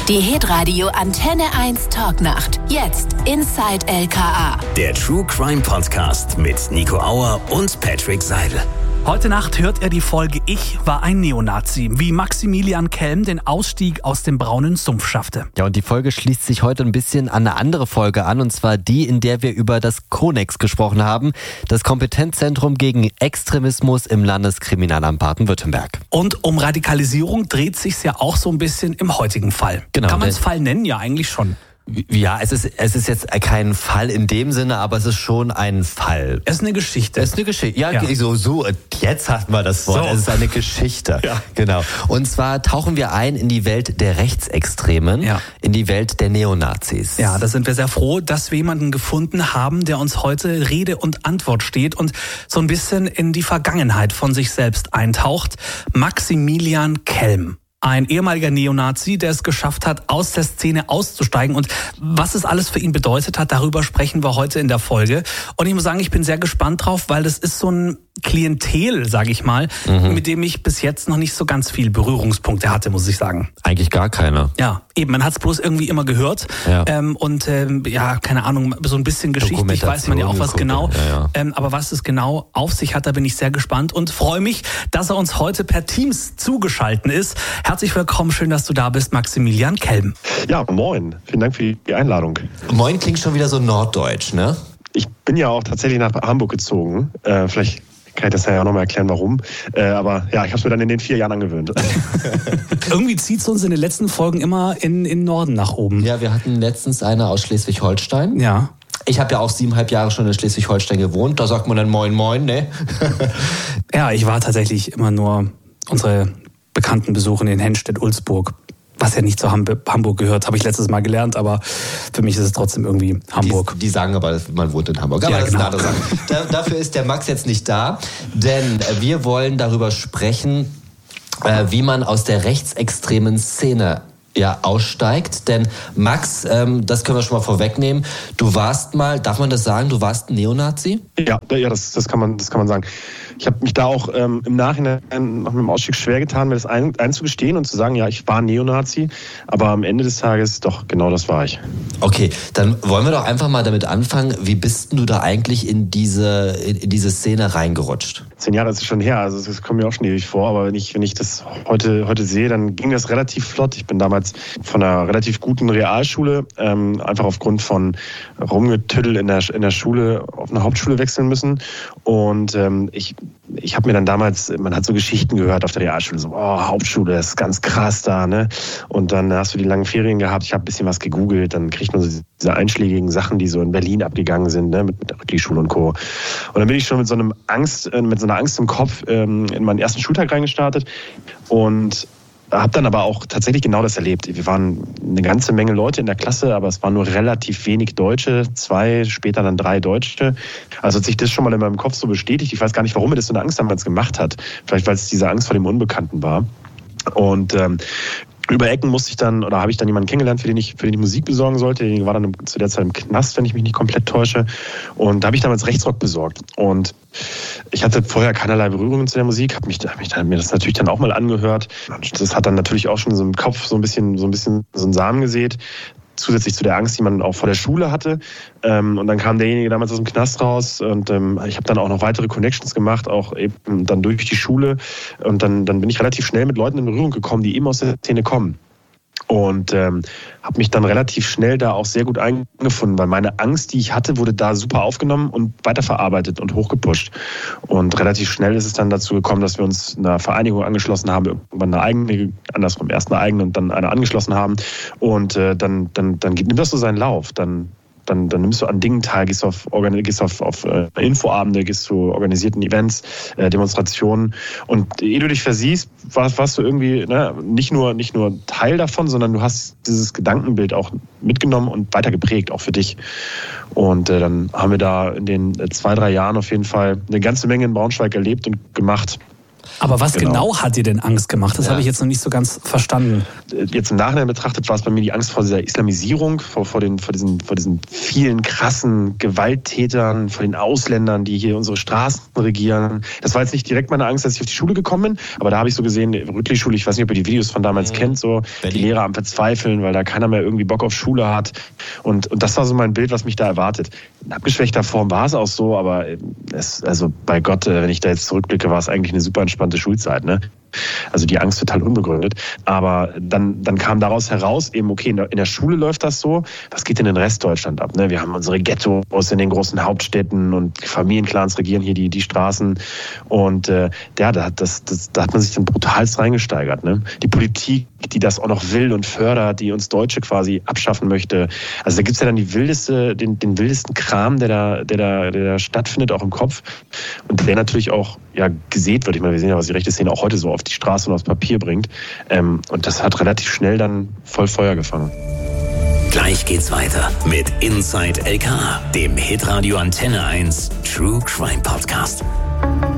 Die Hitradio Antenne 1 Talknacht. Jetzt Inside LKA. Der True Crime Podcast mit Nico Auer und Patrick Seidel. Heute Nacht hört er die Folge Ich war ein Neonazi, wie Maximilian Kelm den Ausstieg aus dem braunen Sumpf schaffte. Ja, und die Folge schließt sich heute ein bisschen an eine andere Folge an, und zwar die, in der wir über das Konex gesprochen haben, das Kompetenzzentrum gegen Extremismus im Landeskriminalamt Baden-Württemberg. Und um Radikalisierung dreht sich's ja auch so ein bisschen im heutigen Fall. Genau. Kann man es Fall nennen? Ja, eigentlich schon. Ja, es ist jetzt kein Fall in dem Sinne, aber es ist schon ein Fall. Es ist eine Geschichte. Es ist eine Geschichte. Ja. So, jetzt hatten wir das Wort. So. Es ist eine Geschichte. Ja. Genau. Und zwar tauchen wir ein in die Welt der Rechtsextremen, in die Welt der Neonazis. Ja, da sind wir sehr froh, dass wir jemanden gefunden haben, der uns heute Rede und Antwort steht und so ein bisschen in die Vergangenheit von sich selbst eintaucht. Maximilian Kelm. Ein ehemaliger Neonazi, der es geschafft hat, aus der Szene auszusteigen. Und was es alles für ihn bedeutet hat, darüber sprechen wir heute in der Folge. Und ich muss sagen, ich bin sehr gespannt drauf, weil das ist so ein Klientel, sage ich mal, mit dem ich bis jetzt noch nicht so ganz viel Berührungspunkte hatte, muss ich sagen. Eigentlich gar keine. Ja, eben, man hat es bloß irgendwie immer gehört. Ja. Ja, keine Ahnung, so ein bisschen geschichtlich weiß man ja auch was genau. Ja. Aber was es genau auf sich hat, da bin ich sehr gespannt und freue mich, dass er uns heute per Teams zugeschaltet ist. Herzlich willkommen, schön, dass du da bist, Maximilian Kelm. Ja, moin. Vielen Dank für die Einladung. Moin klingt schon wieder so norddeutsch, ne? Ich bin ja auch tatsächlich nach Hamburg gezogen. Vielleicht kann ich das ja auch nochmal erklären, warum. Aber ja, ich habe es mir dann in den 4 Jahren angewöhnt. Irgendwie zieht es uns in den letzten Folgen immer in Norden nach oben. Ja, wir hatten letztens eine aus Schleswig-Holstein. Ja. Ich habe ja auch 7,5 Jahre schon in Schleswig-Holstein gewohnt. Da sagt man dann Moin Moin, ne? Ja, ich war tatsächlich immer nur unsere Bekannten besuchen in Henstedt-Ulzburg. Was ja nicht zu Hamburg gehört, habe ich letztes Mal gelernt, aber für mich ist es trotzdem irgendwie Hamburg. Die sagen aber, man wohnt in Hamburg. Aber ja, das genau. ist eine andere Sache. Dafür ist der Max jetzt nicht da, denn wir wollen darüber sprechen, wie man aus der rechtsextremen Szene aussteigt. Denn Max, das können wir schon mal vorwegnehmen, du warst mal, darf man das sagen, du warst ein Neonazi? Ja, das kann man sagen. Ich habe mich da auch im Nachhinein nach dem Ausstieg schwer getan, mir das einzugestehen und zu sagen, ja, ich war Neonazi, aber am Ende des Tages doch, genau das war ich. Okay, dann wollen wir doch einfach mal damit anfangen, wie bist denn du da eigentlich in diese Szene reingerutscht? 10 Jahre ist es schon her, also das kommt mir auch schon ewig vor, aber wenn ich das heute sehe, dann ging das relativ flott. Ich bin damals von einer relativ guten Realschule, einfach aufgrund von Rumgetüddel in der Schule auf eine Hauptschule wechseln müssen, und ich habe mir dann damals, man hat so Geschichten gehört auf der Realschule, so, Hauptschule, das ist ganz krass da, ne? Und dann hast du die langen Ferien gehabt, ich habe ein bisschen was gegoogelt, dann kriegt man so diese einschlägigen Sachen, die so in Berlin abgegangen sind, ne? Mit der Rückli-Schule und Co. Und dann bin ich schon mit so einer Angst im Kopf in meinen ersten Schultag reingestartet und habe dann aber auch tatsächlich genau das erlebt. Wir waren eine ganze Menge Leute in der Klasse, aber es waren nur relativ wenig Deutsche, 2, später dann 3 Deutsche. Also hat sich das schon mal in meinem Kopf so bestätigt. Ich weiß gar nicht, warum mir das so eine Angst damals gemacht hat. Vielleicht, weil es diese Angst vor dem Unbekannten war. Und über Ecken habe ich dann jemanden kennengelernt, für den ich Musik besorgen sollte. Der war dann zu der Zeit im Knast, wenn ich mich nicht komplett täusche. Und da habe ich damals Rechtsrock besorgt. Und ich hatte vorher keinerlei Berührungen zu der Musik, habe mir das natürlich dann auch mal angehört. Das hat dann natürlich auch schon so im Kopf so ein bisschen so einen Samen gesät. Zusätzlich zu der Angst, die man auch vor der Schule hatte. Und dann kam derjenige damals aus dem Knast raus und ich habe dann auch noch weitere Connections gemacht, auch eben dann durch die Schule. Und dann bin ich relativ schnell mit Leuten in Berührung gekommen, die eben aus der Szene kommen. Und habe mich dann relativ schnell da auch sehr gut eingefunden, weil meine Angst, die ich hatte, wurde da super aufgenommen und weiterverarbeitet und hochgepusht. Und relativ schnell ist es dann dazu gekommen, dass wir uns einer Vereinigung angeschlossen haben, irgendwann erst eine eigene und dann eine angeschlossen haben. Und dann nimmt das so seinen Lauf. Dann nimmst du an Dingen teil, gehst auf Infoabende, gehst zu organisierten Events, Demonstrationen. Und ehe du dich versiehst, warst du irgendwie nicht nur Teil davon, sondern du hast dieses Gedankenbild auch mitgenommen und weiter geprägt, auch für dich. Und dann haben wir da in den 2-3 Jahren auf jeden Fall eine ganze Menge in Braunschweig erlebt und gemacht. Aber was genau hat dir denn Angst gemacht? Das habe ich jetzt noch nicht so ganz verstanden. Jetzt im Nachhinein betrachtet war es bei mir die Angst vor dieser Islamisierung, vor diesen vielen krassen Gewalttätern, vor den Ausländern, die hier unsere Straßen regieren. Das war jetzt nicht direkt meine Angst, dass ich auf die Schule gekommen bin, aber da habe ich so gesehen, Rüttli-Schule, ich weiß nicht, ob ihr die Videos von damals kennt, so die Lehrer am Verzweifeln, weil da keiner mehr irgendwie Bock auf Schule hat. Und das war so mein Bild, was mich da erwartet. In abgeschwächter Form war es auch so, aber also bei Gott, wenn ich da jetzt zurückblicke, war es eigentlich eine super entspannte Schulzeit, ne? Also die Angst total unbegründet. Aber dann kam daraus heraus, eben okay, in der Schule läuft das so. Was geht in den Rest Deutschland ab? Ne? Wir haben unsere Ghettos in den großen Hauptstädten und Familienclans regieren hier die Straßen. Und da hat man sich dann brutalst reingesteigert. Ne? Die Politik, die das auch noch will und fördert, die uns Deutsche quasi abschaffen möchte. Also da gibt's ja dann den wildesten Kram, der da stattfindet, auch im Kopf. Und der natürlich auch gesät wird. Ich meine, wir sehen ja, was die rechte Szene auch heute so auf die Straße und aufs Papier bringt. Und das hat relativ schnell dann voll Feuer gefangen. Gleich geht's weiter mit Inside LK, dem Hitradio Antenne 1 True Crime Podcast.